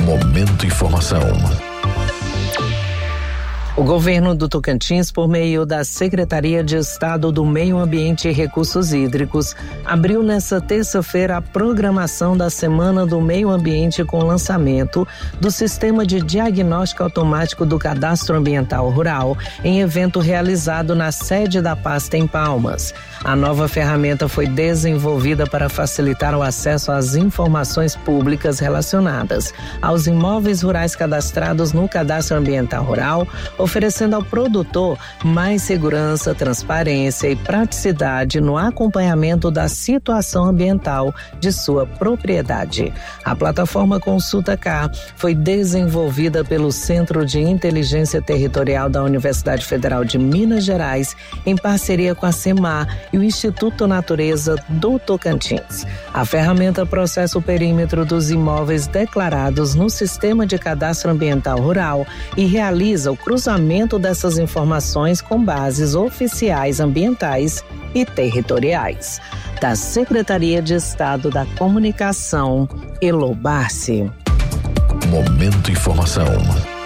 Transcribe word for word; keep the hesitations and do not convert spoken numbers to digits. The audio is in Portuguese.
Momento Informação. O governo do Tocantins, por meio da Secretaria de Estado do Meio Ambiente e Recursos Hídricos, abriu nesta terça-feira a programação da Semana do Meio Ambiente com o lançamento do Sistema de Diagnóstico Automático do Cadastro Ambiental Rural, em evento realizado na sede da pasta em Palmas. A nova ferramenta foi desenvolvida para facilitar o acesso às informações públicas relacionadas aos imóveis rurais cadastrados no Cadastro Ambiental Rural, oferecendo ao produtor mais segurança, transparência e praticidade no acompanhamento da situação ambiental de sua propriedade. A plataforma Consulta Cá foi desenvolvida pelo Centro de Inteligência Territorial da Universidade Federal de Minas Gerais, em parceria com a SEMAR e o Instituto Natureza do Tocantins. A ferramenta processa o perímetro dos imóveis declarados no Sistema de Cadastro Ambiental Rural e realiza o cruzamento dessas informações com bases oficiais ambientais e territoriais. Da Secretaria de Estado da Comunicação, Elo Barci. Momento Informação.